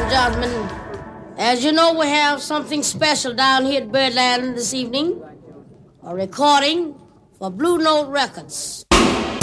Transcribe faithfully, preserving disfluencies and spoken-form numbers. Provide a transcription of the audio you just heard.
and gentlemen, as you know, we have something special down here at Birdland this evening. A recording for Blue Note Records.